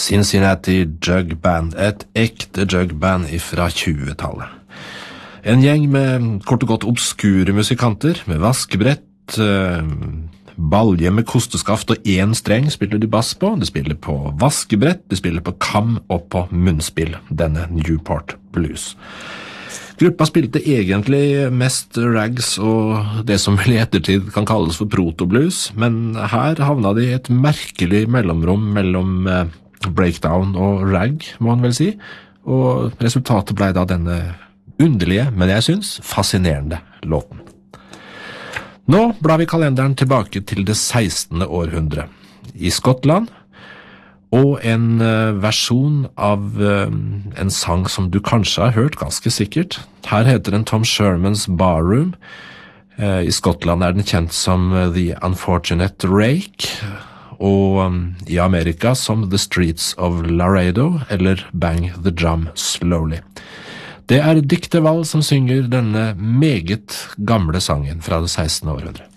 Cincinnati Jug Band, et ekte jugband fra 20-tallet. En gjeng med kort og godt obskure musikanter, med vaskebrett, balje med kosteskaft og en streng spiller de bass på. De spiller på vaskebrett, de spiller på kam og på munnspill, denne Newport Blues. Gruppa spilte egentlig mest rags og det som vel i ettertid kan kalles for protoblues, men her havna de i et merkelig mellomrom mellom breakdown og rag, må man vel si, og resultatet ble da denne underlige, men jeg synes, fascinerende låten. Nå blar vi kalenderen tilbake til det 16. århundre. I Skottland, og en versjon av en sang som du kanskje har hørt ganske sikkert. Her heter den Tom Shermans Barroom. I Skottland den kjent som The Unfortunate Rake, og i Amerika som The Streets of Laredo, eller Bang the Drum Slowly. Det Dicte Wall som synger denne meget gamle sangen fra det 16. århundre.